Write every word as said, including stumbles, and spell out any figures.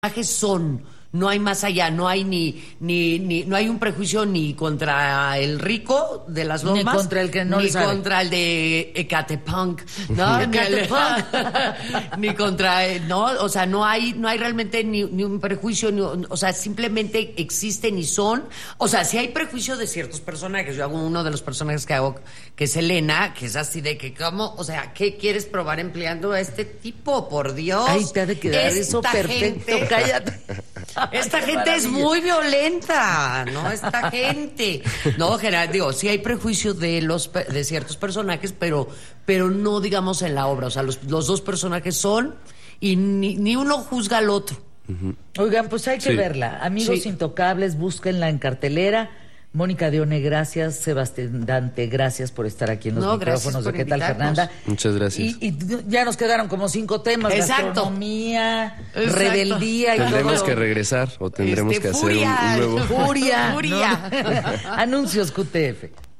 personajes son, no hay más allá, no hay ni, ni, ni, no hay un prejuicio ni contra el rico de las lomas, ni contra el que no ni le sabe. contra el de Ecatepunk, no, ni, el- ni contra, el- no, o sea, no hay, no hay realmente ni, ni un prejuicio, ni, o sea, simplemente existen y son, o sea, si hay prejuicio de ciertos personajes, yo hago uno de los personajes que hago, que es Elena, que es así de que, ¿cómo? O sea, ¿qué quieres probar empleando a este tipo? Por Dios. Ay, te ha de quedar eso Esta perfecto, gente- cállate. Esta Qué gente es maravilla. muy violenta, ¿no? Esta gente. No, general, digo, sí hay prejuicio de los pe- de ciertos personajes, pero, pero no digamos en la obra. O sea, los, los dos personajes son y ni, ni uno juzga al otro. Oigan, pues hay que Sí. verla. Amigos Sí. Intocables, búsquenla en cartelera. Mónica Dione, gracias. Sebastián Dante, gracias por estar aquí en los No, gracias micrófonos por de ¿Qué tal, invitarnos. Fernanda? Muchas gracias. Y, y ya nos quedaron como cinco temas. Exacto. Gastronomía, Exacto. rebeldía y Tendremos todo. que regresar o tendremos Este, que hacer furia. un, un nuevo... Furia. Furia. ¿no? Anuncios Q T F.